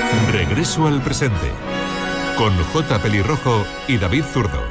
Regreso al presente, con J. Pelirrojo y David Zurdo.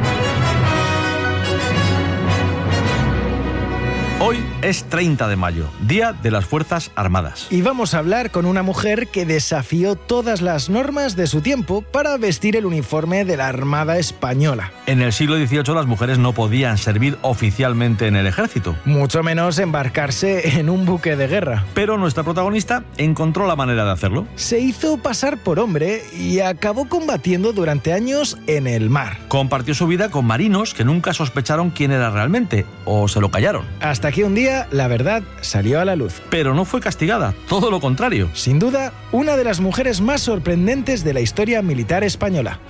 Hoy es 30 de mayo, Día de las Fuerzas Armadas. Y vamos a hablar con una mujer que desafió todas las normas de su tiempo para vestir el uniforme de la Armada Española. En el siglo XVIII las mujeres no podían servir oficialmente en el ejército. Mucho menos embarcarse en un buque de guerra. Pero nuestra protagonista encontró la manera de hacerlo. Se hizo pasar por hombre y acabó combatiendo durante años en el mar. Compartió su vida con marinos que nunca sospecharon quién era realmente, o se lo callaron. Hasta que un día la verdad salió a la luz. Pero no fue castigada, todo lo contrario. Sin duda, una de las mujeres más sorprendentes de la historia militar española.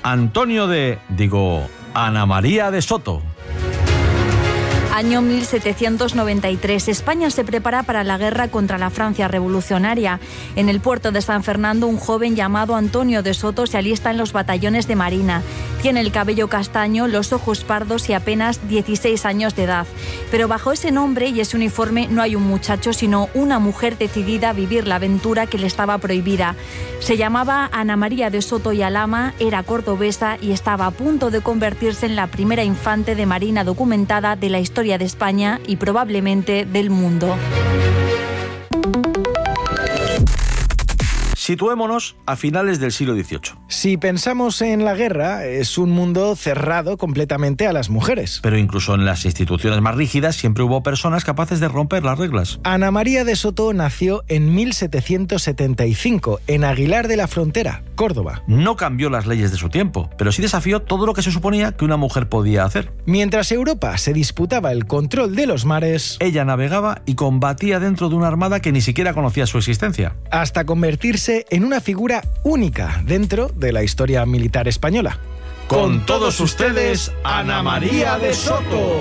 Ana María de Soto. Año 1793. España se prepara para la guerra contra la Francia revolucionaria. En el puerto de San Fernando, un joven llamado Antonio de Soto se alista en los batallones de Marina. Tiene el cabello castaño, los ojos pardos y apenas 16 años de edad. Pero bajo ese nombre y ese uniforme no hay un muchacho, sino una mujer decidida a vivir la aventura que le estaba prohibida. Se llamaba Ana María de Soto y Alama, era cordobesa y estaba a punto de convertirse en la primera infante de Marina documentada de la historia de España y probablemente del mundo. Situémonos a finales del siglo XVIII. Si pensamos en la guerra, es un mundo cerrado completamente a las mujeres. Pero incluso en las instituciones más rígidas siempre hubo personas capaces de romper las reglas. Ana María de Soto nació en 1775 en Aguilar de la Frontera, Córdoba. No cambió las leyes de su tiempo, pero sí desafió todo lo que se suponía que una mujer podía hacer. Mientras Europa se disputaba el control de los mares, ella navegaba y combatía dentro de una armada que ni siquiera conocía su existencia. Hasta convertirse en una figura única dentro de la historia militar española. Con todos ustedes, Ana María de Soto.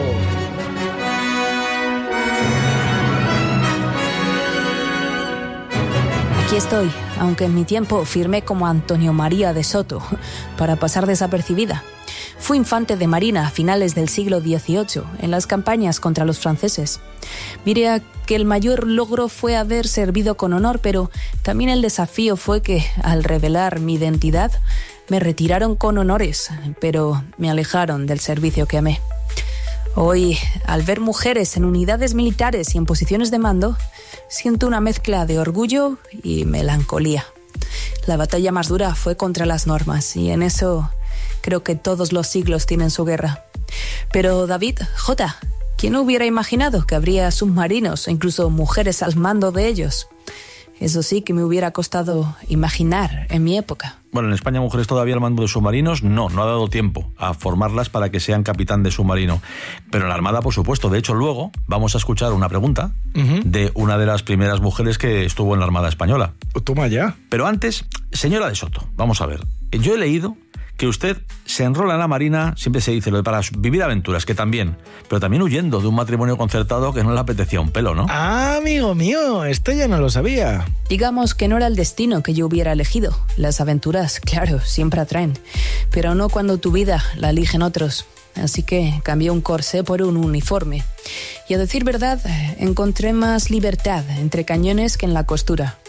Aquí estoy, aunque en mi tiempo firmé como Antonio María de Soto, para pasar desapercibida. Fui infante de marina a finales del siglo XVIII, en las campañas contra los franceses. Diría que el mayor logro fue haber servido con honor, pero también el desafío fue que, al revelar mi identidad, me retiraron con honores, pero me alejaron del servicio que amé. Hoy, al ver mujeres en unidades militares y en posiciones de mando, siento una mezcla de orgullo y melancolía. La batalla más dura fue contra las normas, y en eso creo que todos los siglos tienen su guerra. Pero David, ¿quién hubiera imaginado que habría submarinos e incluso mujeres al mando de ellos? Eso sí que me hubiera costado imaginar en mi época. Bueno, en España mujeres todavía al mando de submarinos no ha dado tiempo a formarlas para que sean capitán de submarino. Pero en la Armada, por supuesto. De hecho, luego vamos a escuchar una pregunta de una de las primeras mujeres que estuvo en la Armada Española. Toma ya. Pero antes, señora de Soto, vamos a ver. Yo he leído que usted se enrola en la Marina, siempre se dice lo de para vivir aventuras, que también, pero también huyendo de un matrimonio concertado que no le apetecía un pelo, ¿no? Ah, amigo mío, esto ya no lo sabía. Digamos que no era el destino que yo hubiera elegido. Las aventuras, claro, siempre atraen, pero no cuando tu vida la eligen otros. Así que cambié un corsé por un uniforme. Y a decir verdad, encontré más libertad entre cañones que en la costura.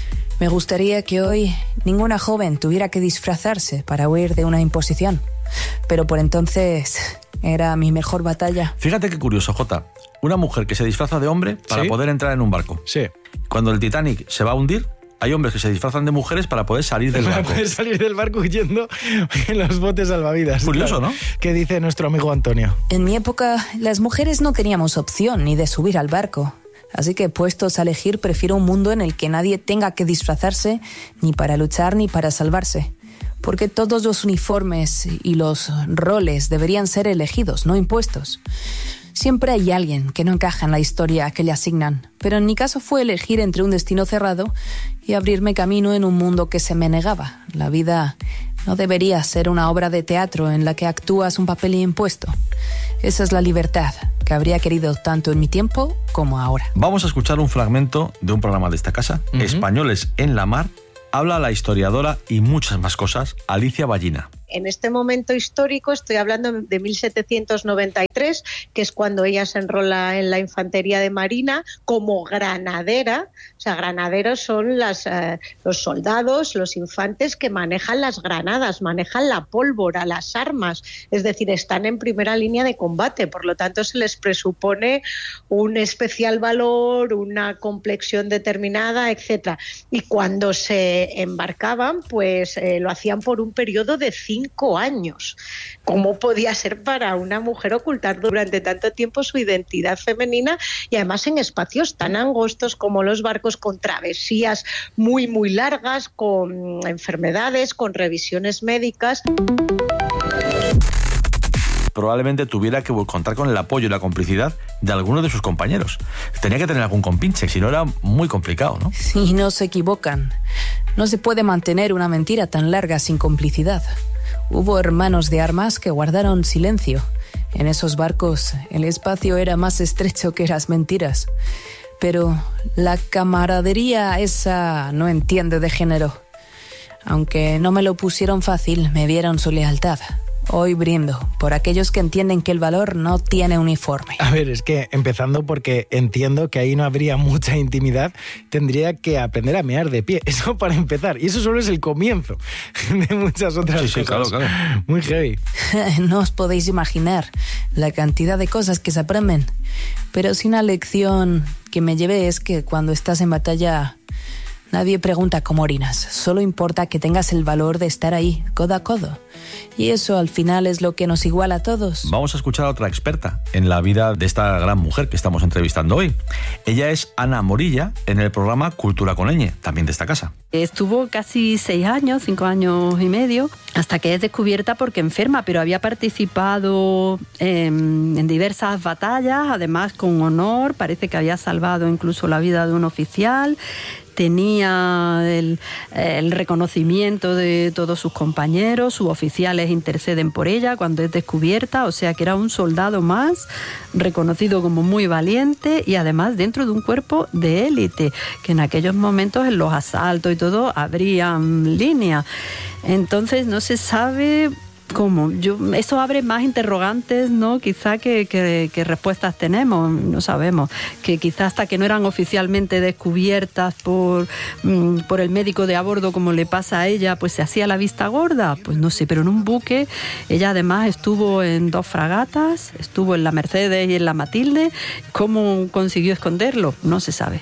Me gustaría que hoy ninguna joven tuviera que disfrazarse para huir de una imposición. Pero por entonces era mi mejor batalla. Fíjate qué curioso, Jota. Una mujer que se disfraza de hombre para poder entrar en un barco. Sí. Cuando el Titanic se va a hundir, hay hombres que se disfrazan de mujeres para poder salir del barco. Para poder salir del barco huyendo en los botes salvavidas. Curioso, claro. ¿no? ¿Qué dice nuestro amigo Antonio? En mi época, las mujeres no teníamos opción ni de subir al barco. Así que, puestos a elegir, prefiero un mundo en el que nadie tenga que disfrazarse ni para luchar ni para salvarse. Porque todos los uniformes y los roles deberían ser elegidos, no impuestos. Siempre hay alguien que no encaja en la historia que le asignan, pero en mi caso fue elegir entre un destino cerrado y abrirme camino en un mundo que se me negaba. La vida no debería ser una obra de teatro en la que actúas un papel impuesto. Esa es la libertad que habría querido tanto en mi tiempo como ahora. Vamos a escuchar un fragmento de un programa de esta casa, Españoles en la Mar. Habla la historiadora y muchas más cosas, Alicia Ballina. en este momento histórico, estoy hablando de 1793, que es cuando ella se enrola en la infantería de marina como granadera. O sea, granaderos son los soldados, los infantes que manejan las granadas, manejan la pólvora, las armas, es decir, están en primera línea de combate, por lo tanto se les presupone un especial valor, una complexión determinada, etcétera. Y cuando se embarcaban, pues lo hacían por un periodo de 5 años. ¿Cómo podía ser para una mujer ocultar durante tanto tiempo su identidad femenina y además en espacios tan angostos como los barcos, con travesías muy, muy largas, con enfermedades, con revisiones médicas? Probablemente tuviera que contar con el apoyo y la complicidad de alguno de sus compañeros. Tenía que tener algún compinche, si no era muy complicado, ¿no? Y no se equivocan. No se puede mantener una mentira tan larga sin complicidad. Hubo hermanos de armas que guardaron silencio. En esos barcos el espacio era más estrecho que las mentiras. Pero la camaradería esa no entiende de género. Aunque no me lo pusieron fácil, me vieron su lealtad. Hoy brindo por aquellos que entienden que el valor no tiene uniforme. A ver, es que empezando porque entiendo que ahí no habría mucha intimidad, tendría que aprender a mear de pie. Eso para empezar. Y eso solo es el comienzo de muchas otras cosas. Sí, claro. Muy heavy. No os podéis imaginar la cantidad de cosas que se aprenden. Pero si una lección que me llevé es que cuando estás en batalla, nadie pregunta cómo orinas. Solo importa que tengas el valor de estar ahí, codo a codo. Y eso al final es lo que nos iguala a todos. Vamos a escuchar a otra experta en la vida de esta gran mujer que estamos entrevistando hoy. Ella es Ana Morilla, en el programa Cultura con Ñ, también de esta casa. Estuvo casi 6 años, 5 años y medio, hasta que es descubierta porque enferma, pero había participado en diversas batallas, además con honor. Parece que había salvado incluso la vida de un oficial. Tenía el reconocimiento de todos sus compañeros, sus oficiales interceden por ella cuando es descubierta, o sea que era un soldado más, reconocido como muy valiente y además dentro de un cuerpo de élite, que en aquellos momentos en los asaltos y todo abrían línea. Entonces no se sabe ¿cómo? Eso abre más interrogantes, ¿no? Quizá que respuestas tenemos, no sabemos. Que quizá hasta que no eran oficialmente descubiertas por el médico de a bordo, como le pasa a ella, pues se hacía la vista gorda. Pues no sé, pero en un buque, ella además estuvo en 2 fragatas, estuvo en la Mercedes y en la Matilde. ¿Cómo consiguió esconderlo? No se sabe.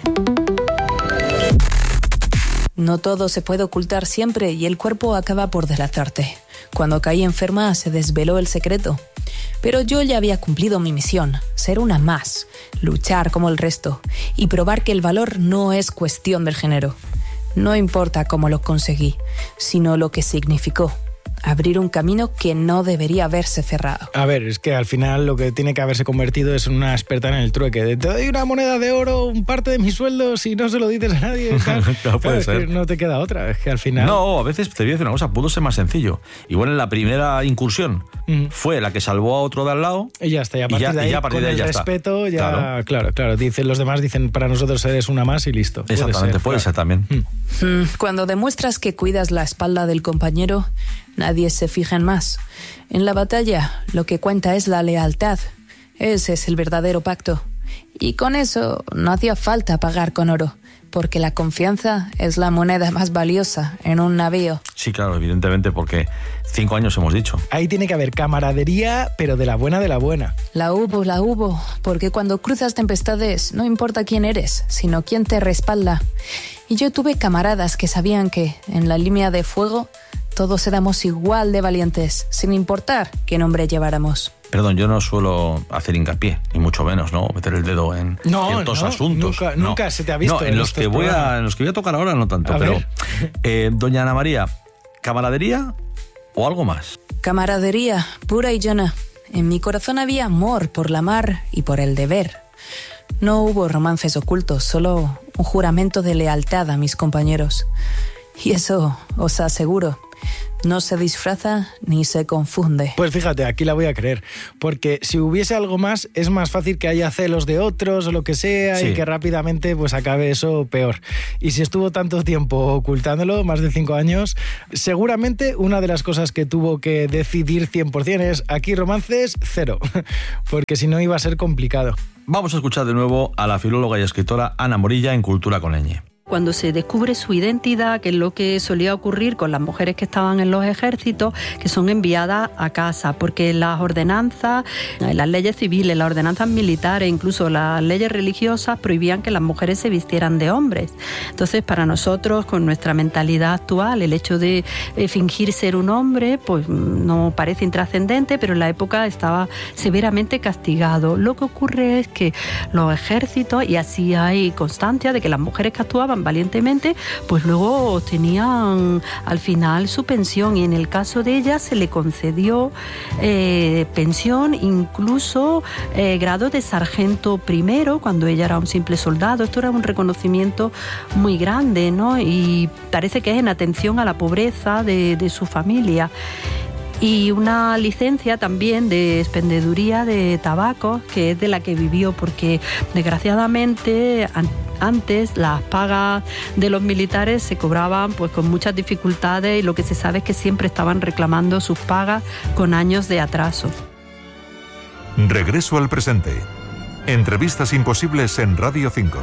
No todo se puede ocultar siempre y el cuerpo acaba por delatarte. Cuando caí enferma se desveló el secreto. Pero yo ya había cumplido mi misión, ser una más, luchar como el resto y probar que el valor no es cuestión del género. No importa cómo lo conseguí, sino lo que significó. Abrir un camino que no debería haberse cerrado. A ver, es que al final lo que tiene que haberse convertido es en una experta en el trueque. Te doy una moneda de oro, un parte de mi sueldo, si no se lo dices a nadie. No puede ser. Es que no te queda otra, es que al final... No, a veces te voy a decir una cosa, pudo ser más sencillo. Igual en la primera incursión fue la que salvó a otro de al lado. Y ya está, y a partir de ahí, con el respeto, ya... Claro. Los demás dicen, para nosotros eres una más y listo. Exactamente, puede ser también. Cuando demuestras que cuidas la espalda del compañero, nadie se fija en más. En la batalla, lo que cuenta es la lealtad. Ese es el verdadero pacto. Y con eso no hacía falta pagar con oro, porque la confianza es la moneda más valiosa en un navío. Sí, claro, evidentemente, porque 5 años hemos dicho. Ahí tiene que haber camaradería, pero de la buena de la buena. La hubo, porque cuando cruzas tempestades no importa quién eres, sino quién te respalda. Y yo tuve camaradas que sabían que, en la línea de fuego, todos éramos igual de valientes, sin importar qué nombre lleváramos. Perdón, yo no suelo hacer hincapié, ni mucho menos, ¿no? Meter el dedo en ciertos asuntos. Nunca se te ha visto. No, en los que voy a tocar ahora no tanto, pero doña Ana María, ¿camaradería o algo más? Camaradería, pura y llana. En mi corazón había amor por la mar y por el deber. No hubo romances ocultos, solo un juramento de lealtad a mis compañeros. Y eso, os aseguro, No se disfraza ni se confunde. Pues fíjate, aquí la voy a creer, porque si hubiese algo más, es más fácil que haya celos de otros o lo que sea, sí, y que rápidamente pues acabe eso peor. Y si estuvo tanto tiempo ocultándolo, más de 5 años, seguramente una de las cosas que tuvo que decidir 100% es aquí romances cero, porque si no iba a ser complicado. Vamos a escuchar de nuevo a la filóloga y escritora Ana Morilla en Cultura con ñ. Cuando se descubre su identidad, que es lo que solía ocurrir con las mujeres que estaban en los ejércitos, que son enviadas a casa, porque las ordenanzas, las leyes civiles, las ordenanzas militares, incluso las leyes religiosas prohibían que las mujeres se vistieran de hombres. Entonces, para nosotros, con nuestra mentalidad actual, el hecho de fingir ser un hombre, pues no parece intrascendente, pero en la época estaba severamente castigado. Lo que ocurre es que los ejércitos, y así hay constancia de que las mujeres que actuaban valientemente, pues luego tenían al final su pensión, y en el caso de ella se le concedió pensión, incluso grado de sargento primero cuando ella era un simple soldado. Esto era un reconocimiento muy grande, ¿no? Y parece que es en atención a la pobreza de su familia. Y una licencia también de expendeduría de tabaco, que es de la que vivió, porque desgraciadamente antes las pagas de los militares se cobraban pues con muchas dificultades, y lo que se sabe es que siempre estaban reclamando sus pagas con años de atraso. Regreso al presente. Entrevistas imposibles en Radio 5.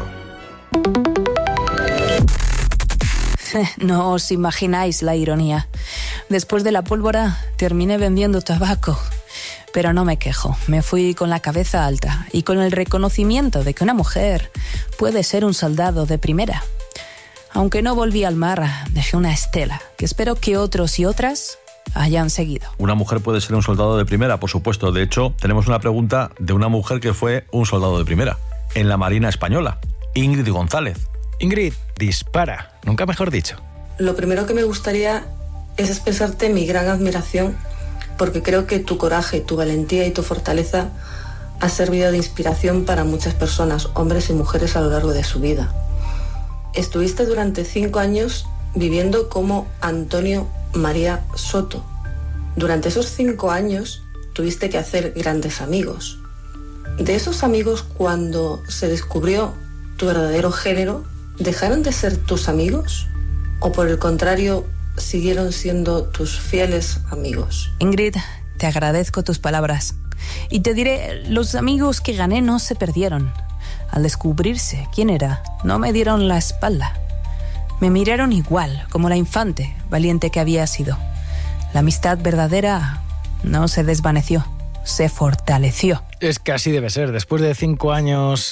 No os imagináis la ironía. Después de la pólvora terminé vendiendo tabaco. Pero no me quejo, me fui con la cabeza alta y con el reconocimiento de que una mujer puede ser un soldado de primera. Aunque no volví al mar, dejé una estela que espero que otros y otras hayan seguido. Una mujer puede ser un soldado de primera, por supuesto. De hecho, tenemos una pregunta de una mujer que fue un soldado de primera en la Marina Española, Ingrid González. Ingrid, dispara, nunca mejor dicho. Lo primero que me gustaría es expresarte mi gran admiración, porque creo que tu coraje, tu valentía y tu fortaleza ha servido de inspiración para muchas personas, hombres y mujeres, a lo largo de su vida. Estuviste durante 5 años viviendo como Antonio María Soto. Durante esos 5 años tuviste que hacer grandes amigos. De esos amigos, cuando se descubrió tu verdadero género, ¿dejaron de ser tus amigos? ¿O por el contrario, siguieron siendo tus fieles amigos? Ingrid, te agradezco tus palabras. Y te diré, los amigos que gané no se perdieron. Al descubrirse quién era, no me dieron la espalda. Me miraron igual, como la infante, valiente que había sido. La amistad verdadera no se desvaneció, se fortaleció. Es que así debe ser, después de 5 años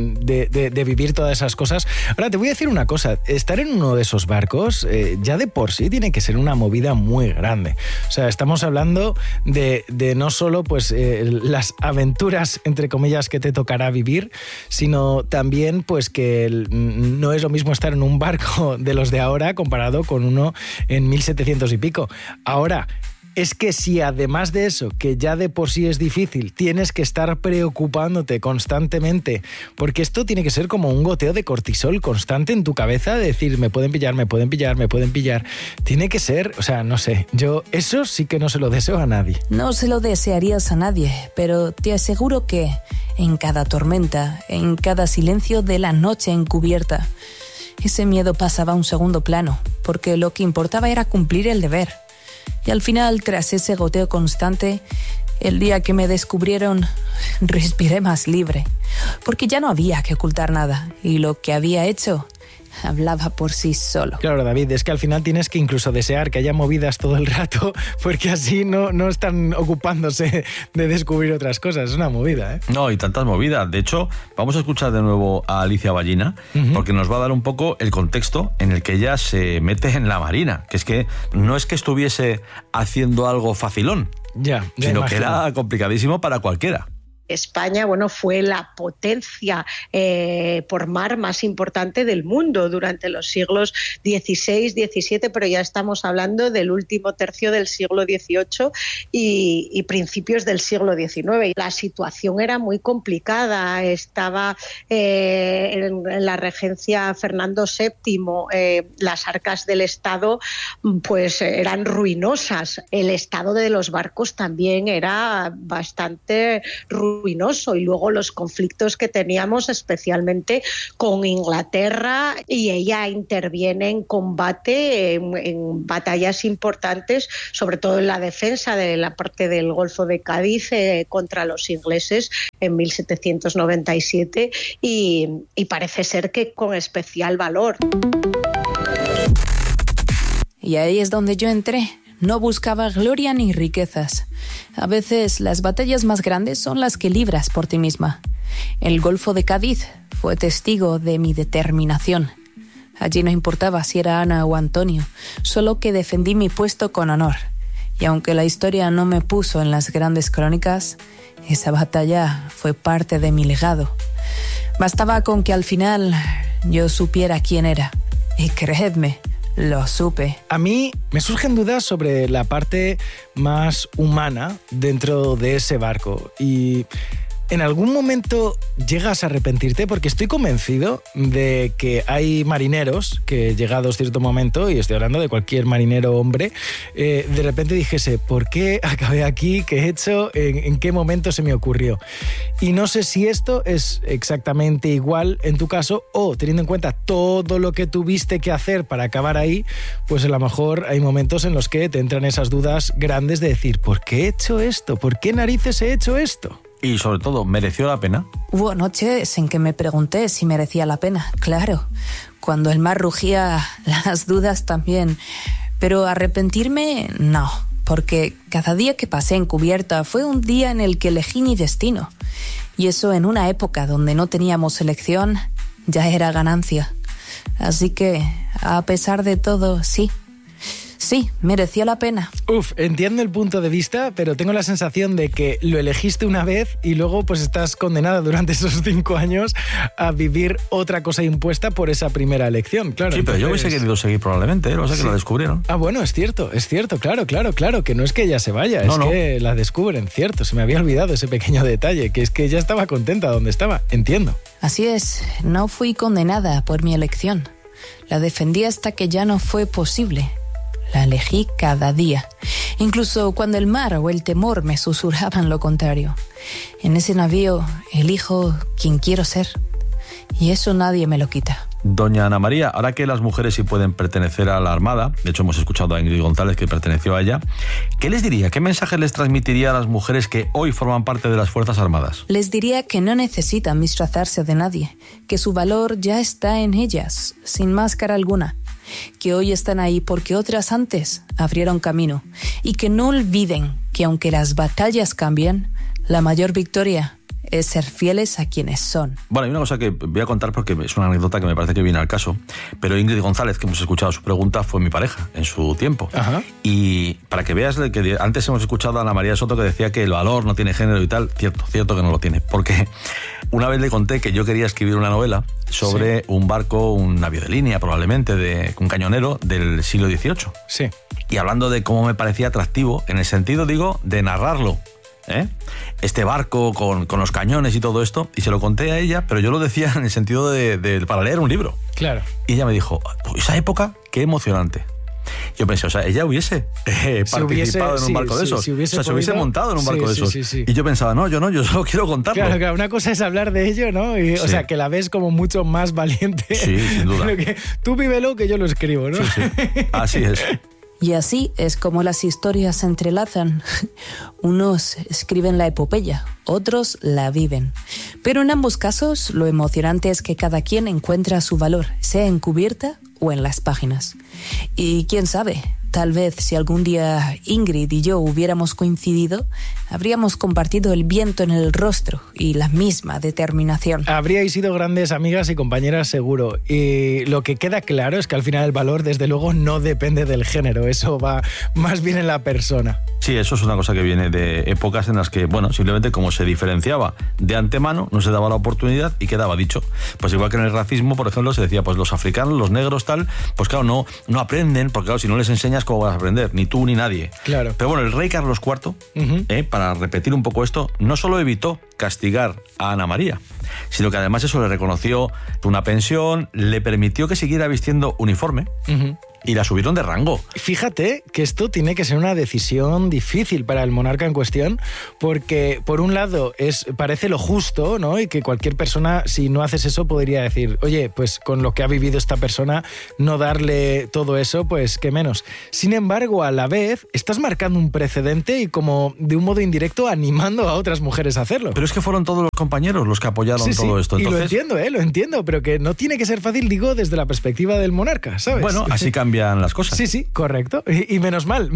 de vivir todas esas cosas. Ahora, te voy a decir una cosa, estar en uno de esos barcos ya de por sí tiene que ser una movida muy grande. O sea, estamos hablando de no solo pues las aventuras, entre comillas, que te tocará vivir, sino también pues que no es lo mismo estar en un barco de los de ahora comparado con uno en 1700 y pico. Ahora, es que si además de eso, que ya de por sí es difícil, tienes que estar preocupándote constantemente, porque esto tiene que ser como un goteo de cortisol constante en tu cabeza, de decir, me pueden pillar, me pueden pillar, me pueden pillar. Tiene que ser, o sea, no sé, yo eso sí que no se lo deseo a nadie. No se lo desearías a nadie, pero te aseguro que en cada tormenta, en cada silencio de la noche encubierta, ese miedo pasaba a un segundo plano, porque lo que importaba era cumplir el deber. Y al final, tras ese goteo constante, el día que me descubrieron, respiré más libre, porque ya no había que ocultar nada, y lo que había hecho hablaba por sí solo. Claro, David, es que al final tienes que incluso desear que haya movidas todo el rato, porque así no están ocupándose de descubrir otras cosas. Es una movida, ¿eh? No, y tantas movidas. De hecho, vamos a escuchar de nuevo a Alicia Ballina, porque nos va a dar un poco el contexto en el que ella se mete en la Marina, que es que no es que estuviese haciendo algo facilón, ya sino imagino que era complicadísimo para cualquiera. España, fue la potencia por mar más importante del mundo durante los siglos XVI, XVII, pero ya estamos hablando del último tercio del siglo XVIII y principios del siglo XIX. La situación era muy complicada. Estaba en la regencia Fernando VII, las arcas del Estado pues eran ruinosas. El estado de los barcos también era bastante ruinoso, y luego los conflictos que teníamos especialmente con Inglaterra, y ella interviene en combate en batallas importantes, sobre todo en la defensa de la parte del Golfo de Cádiz contra los ingleses en 1797 y parece ser que con especial valor. Y ahí es donde yo entré. No buscaba gloria ni riquezas. A veces las batallas más grandes son las que libras por ti misma. El Golfo de Cádiz fue testigo de mi determinación. Allí no importaba si era Ana o Antonio, solo que defendí mi puesto con honor. Y aunque la historia no me puso en las grandes crónicas, esa batalla fue parte de mi legado. Bastaba con que al final yo supiera quién era. Y creedme, lo supe. A mí me surgen dudas sobre la parte más humana dentro de ese barco. Y ¿en algún momento llegas a arrepentirte? Porque estoy convencido de que hay marineros que, llegados cierto momento, y estoy hablando de cualquier marinero hombre, de repente dijese, ¿por qué acabé aquí? ¿Qué he hecho? ¿En qué momento se me ocurrió? Y no sé si esto es exactamente igual en tu caso, o teniendo en cuenta todo lo que tuviste que hacer para acabar ahí, pues a lo mejor hay momentos en los que te entran esas dudas grandes de decir, ¿por qué he hecho esto? ¿Por qué narices he hecho esto? Y sobre todo, ¿mereció la pena? Hubo noches en que me pregunté si merecía la pena, claro. Cuando el mar rugía, las dudas también. Pero arrepentirme, no. Porque cada día que pasé en cubierta fue un día en el que elegí mi destino. Y eso en una época donde no teníamos elección, ya era ganancia. Así que, a pesar de todo, sí, mereció la pena. Entiendo el punto de vista, pero tengo la sensación de que lo elegiste una vez y luego pues estás condenada durante esos 5 años a vivir otra cosa impuesta por esa primera elección, claro. Sí, pero yo hubiese querido seguir probablemente, lo que la descubrieron. Ah, bueno, es cierto, claro, que no es que ella se vaya, que la descubren, cierto, se me había olvidado ese pequeño detalle, que es que ella estaba contenta donde estaba, entiendo. Así es, no fui condenada por mi elección, la defendí hasta que ya no fue posible. La elegí cada día, incluso cuando el mar o el temor me susurraban lo contrario. En ese navío elijo quien quiero ser, y eso nadie me lo quita. Doña Ana María, ahora que las mujeres sí pueden pertenecer a la Armada, de hecho hemos escuchado a Ingrid González que perteneció a ella, ¿qué les diría? ¿Qué mensaje les transmitiría a las mujeres que hoy forman parte de las Fuerzas Armadas? Les diría que no necesitan disfrazarse de nadie, que su valor ya está en ellas, sin máscara alguna, que hoy están ahí porque otras antes abrieron camino, y que no olviden que aunque las batallas cambien, la mayor victoria es ser fieles a quienes son. Bueno, hay una cosa que voy a contar porque es una anécdota que me parece que viene al caso, pero Ingrid González, que hemos escuchado su pregunta, fue mi pareja en su tiempo. Ajá. Y para que veas que antes hemos escuchado a Ana María Soto que decía que el valor no tiene género y tal, cierto que no lo tiene, porque una vez le conté que yo quería escribir una novela sobre un barco, un navío de línea probablemente, un cañonero del siglo XVIII. Sí. Y hablando de cómo me parecía atractivo, en el sentido, digo, de narrarlo, este barco con los cañones y todo esto, y se lo conté a ella, pero yo lo decía en el sentido de para leer un libro. Claro. Y ella me dijo, esa época, qué emocionante. Yo pensé, ella hubiese participado en un barco de esos. Se hubiese montado en un barco de esos. Sí. Y yo pensaba, yo solo quiero contarlo. Claro, una cosa es hablar de ello, ¿no? Y, o sea, que la ves como mucho más valiente. Sí, sin duda. Que tú vívelo, que yo lo escribo, ¿no? Sí. Así es. Y así es como las historias se entrelazan. Unos escriben la epopeya, otros la viven. Pero en ambos casos, lo emocionante es que cada quien encuentra su valor, sea en cubierta o en las páginas. Y quién sabe, Tal vez si algún día Ingrid y yo hubiéramos coincidido, habríamos compartido el viento en el rostro y la misma determinación. Habríais sido grandes amigas y compañeras seguro. Y lo que queda claro es que al final el valor, desde luego, no depende del género. Eso va más bien en la persona. Sí, eso es una cosa que viene de épocas en las que, bueno, simplemente como se diferenciaba de antemano, no se daba la oportunidad y quedaba dicho. Pues igual que en el racismo, por ejemplo, se decía, pues los africanos, los negros, tal, pues claro, no aprenden, porque claro, si no les enseñas, ¿cómo vas a aprender? Ni tú ni nadie. Claro. Pero bueno, el rey Carlos IV, para repetir un poco esto, no solo evitó castigar a Ana María, sino que además eso le reconoció una pensión, le permitió que siguiera vistiendo uniforme, y la subieron de rango. Fíjate que esto tiene que ser una decisión difícil para el monarca en cuestión, porque por un lado parece lo justo, ¿no? Y que cualquier persona, si no haces eso, podría decir, oye, pues con lo que ha vivido esta persona, no darle todo eso, pues qué menos. Sin embargo, a la vez, estás marcando un precedente y como de un modo indirecto animando a otras mujeres a hacerlo. Pero es que fueron todos los compañeros los que apoyaron todo esto. Entonces... Y lo entiendo, pero que no tiene que ser fácil, digo, desde la perspectiva del monarca, ¿sabes? Bueno, así cambian las cosas. Sí, correcto. Y menos mal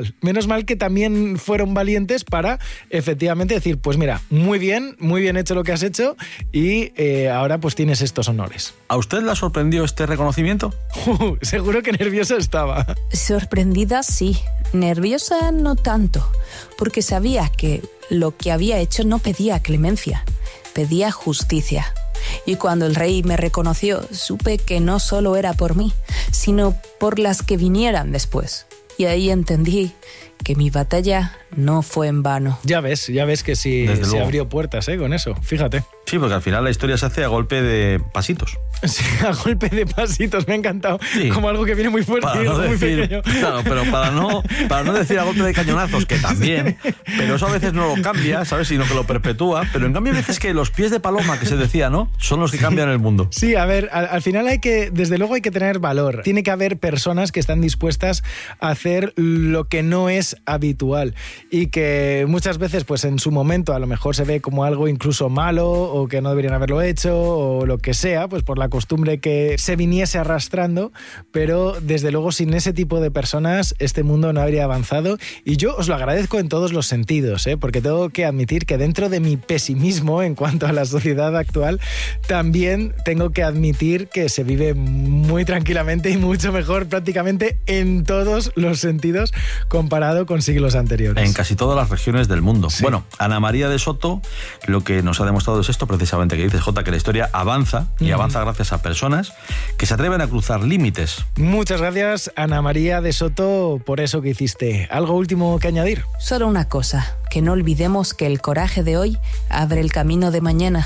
que también fueron valientes para efectivamente decir, pues mira, muy bien hecho lo que has hecho y ahora pues tienes estos honores. ¿A usted le sorprendió este reconocimiento? Seguro que nerviosa estaba. Sorprendida sí, nerviosa no tanto, porque sabía que lo que había hecho no pedía clemencia, pedía justicia. Y cuando el rey me reconoció, supe que no solo era por mí, sino por las que vinieran después. Y ahí entendí que mi batalla no fue en vano. Ya ves que sí se abrió puertas, con eso, fíjate. Sí, porque al final la historia se hace a golpe de pasitos. Sí, a golpe de pasitos, me ha encantado. Sí. Como algo que viene muy fuerte y no muy pequeño. Claro, pero para no decir a golpe de cañonazos, que también, pero eso a veces no lo cambia, ¿sabes? Sino que lo perpetúa. Pero en cambio, a veces que los pies de paloma que se decía, ¿no? Son los que cambian el mundo. Sí, a ver, al final desde luego hay que tener valor. Tiene que haber personas que están dispuestas a hacer lo que no es habitual y que muchas veces, pues en su momento, a lo mejor se ve como algo incluso malo o que no deberían haberlo hecho o lo que sea, pues por la costumbre que se viniese arrastrando, pero desde luego sin ese tipo de personas este mundo no habría avanzado y yo os lo agradezco en todos los sentidos, porque tengo que admitir que dentro de mi pesimismo en cuanto a la sociedad actual, también tengo que admitir que se vive muy tranquilamente y mucho mejor prácticamente en todos los sentidos comparado con siglos anteriores. En casi todas las regiones del mundo. Sí. Bueno, Ana María de Soto lo que nos ha demostrado es esto precisamente que dices, Jota, que la historia avanza y avanza gracias a personas que se atreven a cruzar límites. Muchas gracias, Ana María de Soto, por eso que hiciste. ¿Algo último que añadir? Solo una cosa, que no olvidemos que el coraje de hoy abre el camino de mañana.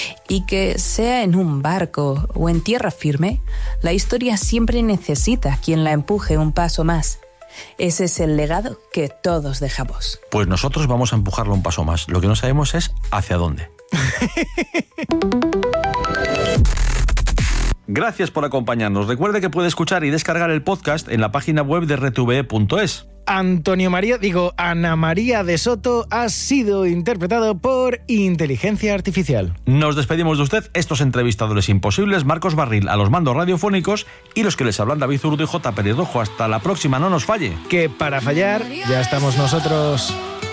Y que sea en un barco o en tierra firme, la historia siempre necesita quien la empuje un paso más. Ese es el legado que todos dejamos. Pues nosotros vamos a empujarlo un paso más. Lo que no sabemos es hacia dónde. Gracias por acompañarnos. Recuerde que puede escuchar y descargar el podcast en la página web de rtve.es. Ana María de Soto ha sido interpretado por inteligencia artificial. Nos despedimos de usted, estos entrevistadores imposibles, Marcos Barril a los mandos radiofónicos y los que les hablan David Zurdo y J. Pelirrojo. Hasta la próxima, no nos falle. Que para fallar ya estamos nosotros.